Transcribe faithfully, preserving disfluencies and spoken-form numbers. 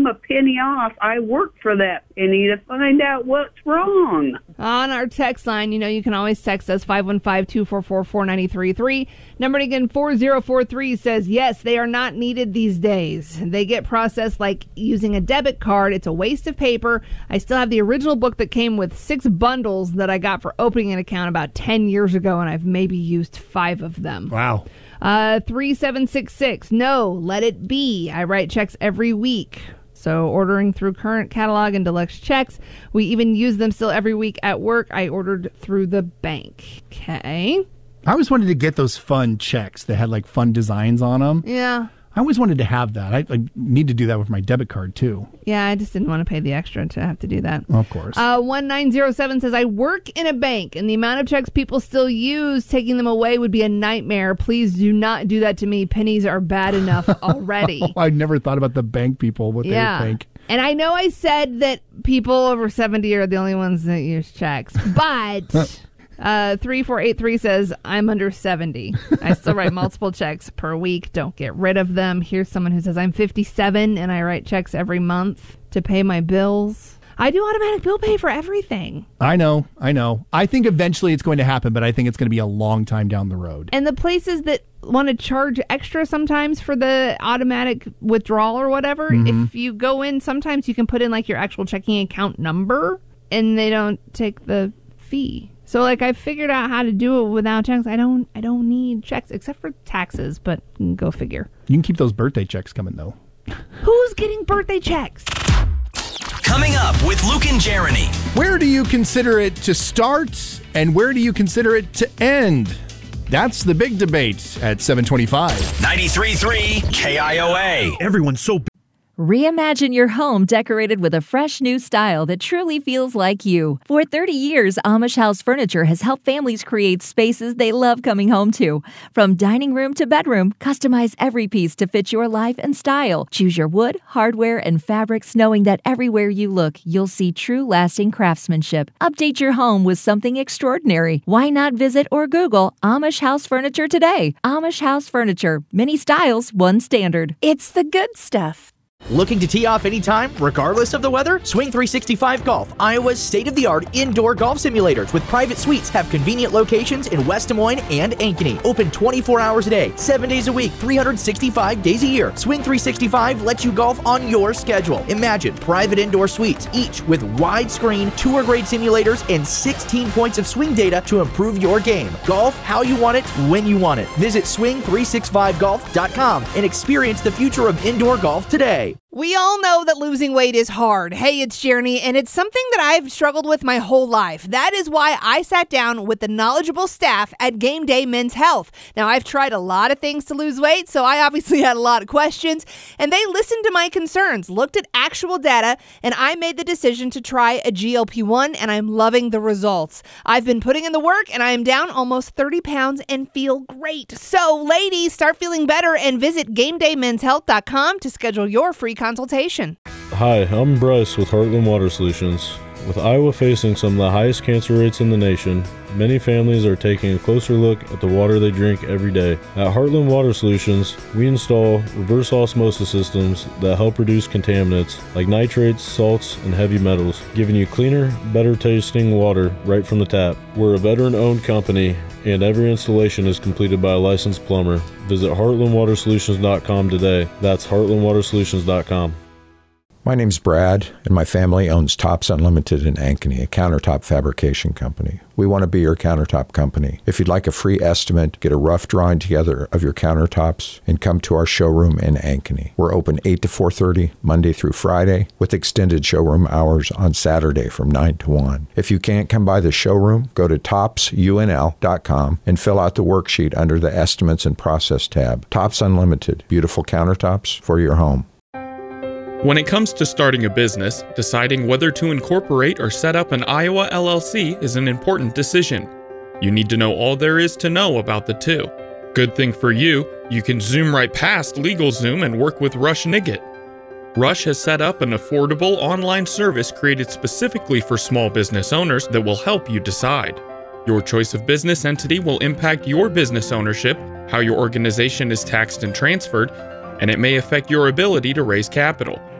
I'm a penny off. I work for that penny to find out what's wrong. On our text line, you know, you can always text us five one five, two four four, four nine three three. Number again, four zero four three says, yes, they are not needed these days. They get processed like using a debit card. It's a waste of paper. I still have the original book that came with six bundles that I got for opening an account about ten years ago, and I've maybe used five of them. Wow. Uh, three seven six six, no, let it be. I write checks every week. So ordering through Current Catalog and Deluxe Checks. We even use them still every week at work. I ordered through the bank. Okay. I always wanted to get those fun checks that had like fun designs on them. Yeah. I always wanted to have that. I, I need to do that with my debit card too. Yeah, I just didn't want to pay the extra to have to do that. Of course. Uh, one nine zero seven says, I work in a bank, and the amount of checks people still use, taking them away would be a nightmare. Please do not do that to me. Pennies are bad enough already. I never thought about the bank people, what yeah. they would think. And I know I said that people over seventy are the only ones that use checks, but... Uh, three four eight three says, I'm under seventy. I still write multiple checks per week. Don't get rid of them. Here's someone who says, I'm fifty-seven and I write checks every month to pay my bills. I do automatic bill pay for everything. I know. I know. I think eventually it's going to happen, but I think it's going to be a long time down the road. And the places that want to charge extra sometimes for the automatic withdrawal or whatever, mm-hmm. if you go in, sometimes you can put in like your actual checking account number and they don't take the fee. So, like, I figured out how to do it without checks. I don't I don't need checks, except for taxes, but go figure. You can keep those birthday checks coming, though. Who's getting birthday checks? Coming up with Luke and Jeremy. Where do you consider it to start, and where do you consider it to end? That's the big debate at seven twenty-five. ninety-three point three K I O A. Everyone's so... Reimagine your home decorated with a fresh new style that truly feels like you. For thirty years, Amish House Furniture has helped families create spaces they love coming home to. From dining room to bedroom, customize every piece to fit your life and style. Choose your wood, hardware, and fabrics, knowing that everywhere you look, you'll see true lasting craftsmanship. Update your home with something extraordinary. Why not visit or Google Amish House Furniture today? Amish House Furniture. Many styles, one standard. It's the good stuff. Looking to tee off anytime, regardless of the weather? Swing three sixty-five Golf, Iowa's state-of-the-art indoor golf simulators with private suites, have convenient locations in West Des Moines and Ankeny. Open twenty-four hours a day, seven days a week, three hundred sixty-five days a year. Swing three sixty-five lets you golf on your schedule. Imagine private indoor suites, each with widescreen, tour-grade simulators and sixteen points of swing data to improve your game. Golf how you want it, when you want it. Visit swing three sixty-five golf dot com and experience the future of indoor golf today. We all know that losing weight is hard. Hey, it's Jeremy, and it's something that I've struggled with my whole life. That is why I sat down with the knowledgeable staff at Game Day Men's Health. Now, I've tried a lot of things to lose weight, so I obviously had a lot of questions, and they listened to my concerns, looked at actual data, and I made the decision to try a G L P one, and I'm loving the results. I've been putting in the work, and I am down almost thirty pounds and feel great. So, ladies, start feeling better and visit game day men's health dot com to schedule your free consultation. Hi, I'm Bryce with Heartland Water Solutions. With Iowa facing some of the highest cancer rates in the nation, many families are taking a closer look at the water they drink every day. At Heartland Water Solutions, we install reverse osmosis systems that help reduce contaminants like nitrates, salts, and heavy metals, giving you cleaner, better tasting water right from the tap. We're a veteran-owned company, and every installation is completed by a licensed plumber. Visit heartland water solutions dot com today. That's heartland water solutions dot com. My name's Brad, and my family owns Tops Unlimited in Ankeny, a countertop fabrication company. We want to be your countertop company. If you'd like a free estimate, get a rough drawing together of your countertops, and come to our showroom in Ankeny. We're open eight to four thirty, Monday through Friday, with extended showroom hours on Saturday from nine to one. If you can't come by the showroom, go to tops u n l dot com and fill out the worksheet under the Estimates and Process tab. Tops Unlimited, beautiful countertops for your home. When it comes to starting a business, deciding whether to incorporate or set up an Iowa L L C is an important decision. You need to know all there is to know about the two. Good thing for you, you can zoom right past LegalZoom and work with Rush Nigut. Rush has set up an affordable online service created specifically for small business owners that will help you decide. Your choice of business entity will impact your business ownership, how your organization is taxed and transferred, and it may affect your ability to raise capital.